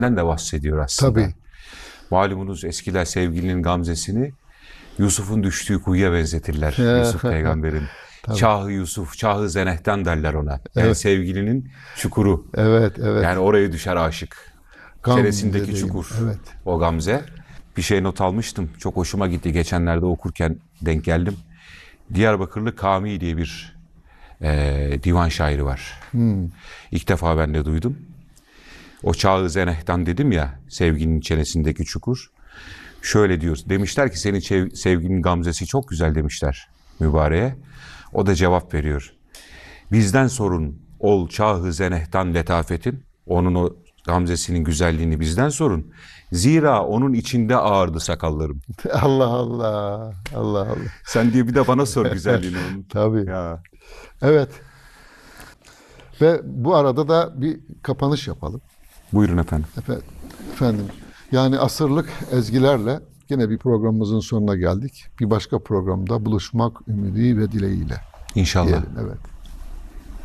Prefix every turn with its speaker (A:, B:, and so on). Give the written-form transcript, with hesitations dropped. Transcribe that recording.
A: de bahsediyor aslında.
B: Tabii.
A: Malumunuz eskiler sevgilinin gamzesini Yusuf'un düştüğü kuyuya benzetirler. Yusuf peygamberin.
B: Tabii.
A: Çahı Yusuf, çahı zenehten derler ona. Yani
B: Evet.
A: sevgilinin çukuru.
B: Evet, evet.
A: Yani oraya düşer aşık. Çenesindeki
B: Gamze
A: çukur.
B: Evet.
A: O gamze. Bir şey not almıştım. Çok hoşuma gitti. Geçenlerde okurken denk geldim. Diyarbakırlı Kami diye bir divan şairi var. İlk defa ben de duydum. O çağı zenehtan dedim ya, sevginin çenesindeki çukur. Şöyle diyor. Demişler ki senin sevginin gamzesi çok güzel demişler mübareğe. O da cevap veriyor. Bizden sorun ol çahı zenehtan letafetin. Onun o gamzesinin güzelliğini bizden sorun. Zira onun içinde ağırdı sakallarım.
B: Allah Allah. Allah Allah.
A: Sen diye bir de bana sor güzelliğini onun.
B: Tabii.
A: Ya.
B: Evet. Ve bu arada da bir kapanış yapalım.
A: Buyurun efendim.
B: Efendim, yani asırlık ezgilerle yine bir programımızın sonuna geldik. Bir başka programda buluşmak ümidi ve dileğiyle.
A: İnşallah.
B: Diyelim, evet.